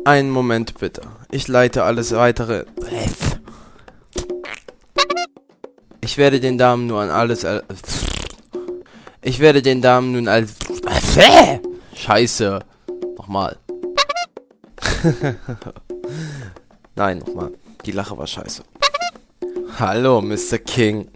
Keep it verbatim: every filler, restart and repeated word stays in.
Einen Moment bitte. Ich leite alles weitere. Ich werde den Damen nur an alles. Ich werde den Damen nun als. Scheiße. Nochmal. Nein, nochmal. Die Lache war scheiße. Hallo, Mister King.